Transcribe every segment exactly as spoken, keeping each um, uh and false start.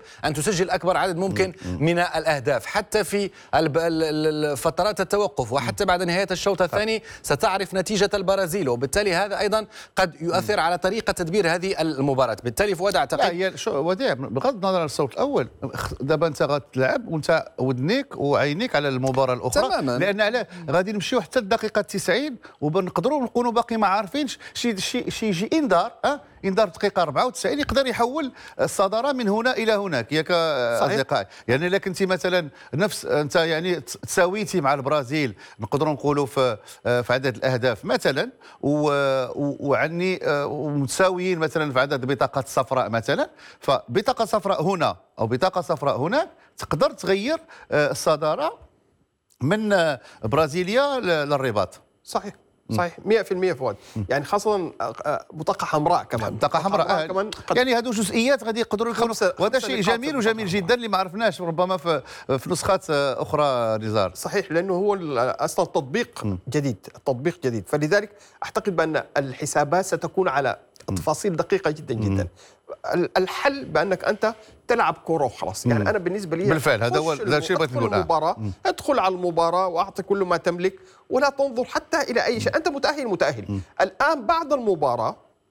ان تسجل اكبر عدد ممكن من الاهداف، حتى في فترات التوقف وحتى بعد نهايه الشوط الثاني ستعرف نتيجه البرازيل، وبالتالي هذا ايضا قد يؤثر على طريقه تدبير هذه المباراه. بالتالي فؤاد اعتقد لا هي شو وديع، بغض النظر عن الصوت الاول، دابا انت غتلعب وانت ودنيك وعينيك على المباراه الاخرى تماما. لان علاه غادي نمشيو حتى الدقيقه تسعين وبنقدروا نكونوا باقي ما عارفينش شي شي شي يجي انذار اه انذار دقيقه أربعة وتسعين يقدر يحول الصداره من هنا الى هناك ياك اصدقائي. يعني الا كنتي مثلا نفس انت يعني تساويتي مع البرازيل نقدروا نقولوا في في عدد الاهداف مثلا وعني متساويين مثلا في عدد بطاقات صفراء مثلا، فبطاقه صفراء هنا او بطاقه صفراء هناك تقدر تغير الصداره من برازيليا للرباط. صحيح صحيح مئة بالمئة فؤاد. يعني خاصه بطاقه حمراء كمان بطاقه حمراء, حمراء كمان يعني هذو جزئيات غادي يقدروا يكونوا، وهذا شيء جميل وجميل جدا اللي ما عرفناش ربما في في نسخات اخرى نزار. صحيح لانه هو اصلا التطبيق جديد، التطبيق جديد، فلذلك اعتقد بان الحسابات ستكون على تفاصيل دقيقه جدا جدا. الحل بانك انت تلعب كوره وخلاص. يعني مم. انا بالنسبه لي بالفعل هذا هو الشيء اللي بغيت المباراه، ادخل على المباراه واعطي كل ما تملك ولا تنظر حتى الى اي شيء. انت متاهل متاهل مم. الان بعد المباراه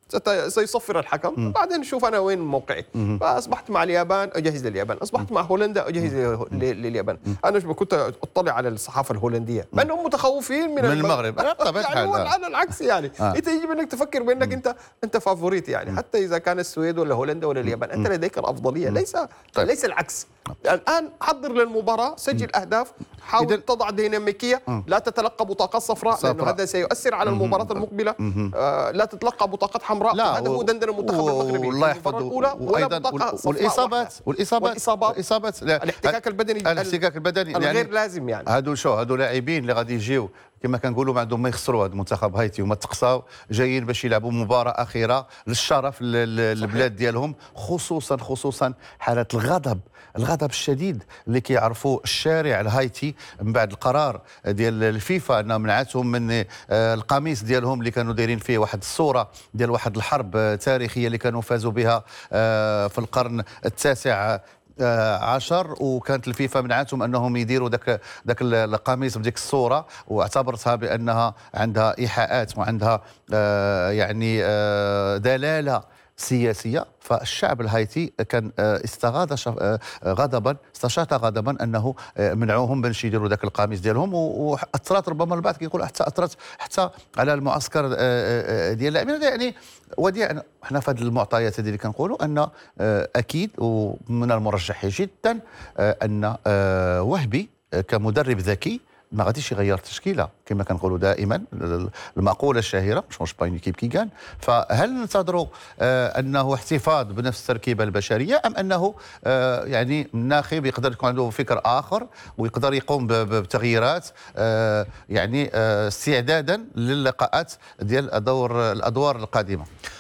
سيصفر الحكم مم. بعدين نشوف انا وين موقعي. مم. فاصبحت مع اليابان اجهز لليابان، اصبحت مع هولندا اجهز لليابان. مم. انا كنت اطلع على الصحافه الهولنديه بانهم متخوفين من, من المغرب بطبيعه الحال. يعني على العكس يعني آه. انت يجب انك تفكر بانك انت انت فافوريت يعني. مم. حتى اذا كان السويد ولا هولندا ولا اليابان انت لديك الافضليه. مم. ليس طيب. ليس العكس. الان حضر للمباراه، سجل مم. اهداف، حاول إذن... تضع ديناميكيه، لا تتلقى بطاقات صفراء لانه هذا سيؤثر على المباراه المقبله. آه لا تتلقى بطاقات حمراء. لا هذا هو دندن المنتخب المغربي والله يحفظه الاولى ولا بطاقه والاصابات والاصابات والاصابات الاحتكاك البدني الاحتكاك البدني الغير يعني لازم. يعني هادو شو هادو لاعبين اللي غادي يجيو كما كنقولوا ما عندهم ما يخسروا. هذا المنتخب هايتي وما تقصاو جايين باش يلعبوا مباراه اخيره للشرف للبلاد ديالهم، خصوصا خصوصا حاله الغضب الغضب الشديد اللي كيعرفوا الشارع الهايتي من بعد القرار ديال الفيفا انه منعتهم من القميص ديالهم اللي كانوا دايرين فيه واحد الصوره ديال واحد الحرب تاريخيه اللي كانوا فازوا بها في القرن التاسع عشر، وكانت الفيفا منعتهم انهم يديروا ذاك ذاك القميص بديك الصوره، واعتبرتها بانها عندها ايحاءات وعندها آه يعني آه دلاله سياسيه. فالشعب الهايتي كان استغاث غضبا استشاط غضبا انه منعوهم باش يديروا ذاك القميص ديالهم، واثرت ربما البعض كيقول حتى اثرت حتى على المعسكر ديال اللاعبين. يعني وديع حنا في هذه المعطيات هذه اللي كنقولوا ان اكيد ومن المرجح جدا ان وهبي كمدرب ذكي ما غاديش يغير التشكيله كما كنقولوا دائما المقوله الشهيره مش مش باين كيف كي كان. فهل ننتظروا آه انه احتفاظ بنفس التركيبه البشريه ام انه آه يعني الناخب يقدر يكون عنده فكر اخر ويقدر يقوم بتغييرات آه يعني آه استعدادا للقاءات ديال الدور الادوار القادمه؟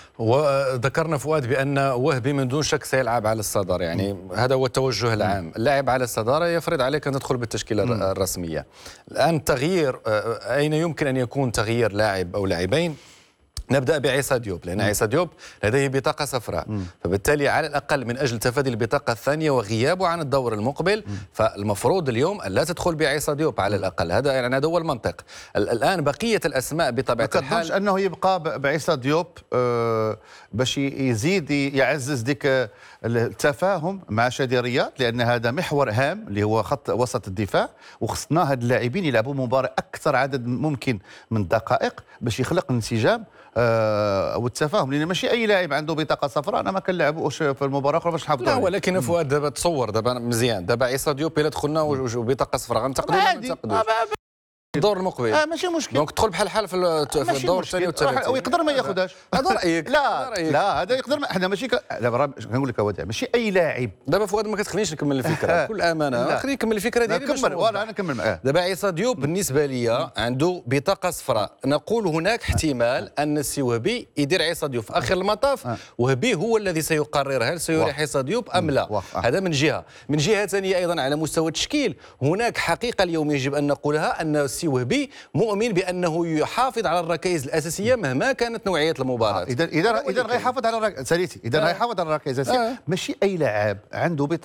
وذكرنا فؤاد بأن وهبي من دون شك سيلعب على الصدارة، يعني م. هذا هو التوجه العام. اللاعب على الصدارة يفرض عليك أن تدخل بالتشكيلة م. الرسمية. الآن تغيير أين يمكن أن يكون تغيير لاعب أو لاعبين؟ نبدأ بعيسى ديوب، لأن عيسى ديوب لديه بطاقة صفراء، مم. فبالتالي على الأقل من أجل تفادي البطاقة الثانية وغيابه عن الدور المقبل، مم. فالمفروض اليوم أن لا تدخل بعيسى ديوب على الأقل. هذا يعني هذا هو المنطق. الآن بقية الأسماء بطبيعة الحال ما أنه يبقى بعيسى ديوب آه باش يزيد يعزز ديك التفاهم مع شادي رياض، لأن هذا محور هام اللي هو خط وسط الدفاع، وخصنا هاد اللاعبين يلعبوا مباراة أكثر عدد ممكن من الدقائق باش يخلق انسجام آه والتفاهم، لان ماشي اي لاعب عنده بطاقه صفراء انا ما كنلعبوش في المباراه اخرى باش نحافظوا. لا ولكن فؤاد دابا تصور دابا مزيان دابا عيسى ديوب الا دخلنا وبطاقه صفراء غنتقدوا ولا ما ننتقدوش الدور المقبل؟ اه ماشي مشكل. دونك تدخل بحال حال في, في الدور الثاني والثالث ويقدر ما ياخذهاش. هذا رايك؟ لا رأيك. لا هذا يقدر ما حنا ماشي دابا كنقول لك وديع ماشي اي لاعب. دابا فؤاد ما كتخلينيش نكمل الفكره بكل امانه، خليني نكمل الفكره ديالي. كمل ولا انا نكمل معاه. دابا عيسى ديوب بالنسبه لي عنده بطاقه صفراء، نقول هناك احتمال ان السي وهبي يدير عيسى ديوب في اخر المطاف. وهبي هو الذي سيقرر هل سيريح عيسى ديوب ام لا. هذا من جهه. من جهه ثانيه ايضا على مستوى التشكيل هناك حقيقه اليوم يجب ان نقولها ان السي وهبي مؤمن بانه يحافظ على الركائز الاساسيه مهما كانت نوعيه المباراه. اذا اذا اذا غيحافظ على الركائز ساليتي اذا غيحافظ على الركائز الاساسيه. ماشي اي لاعب عنده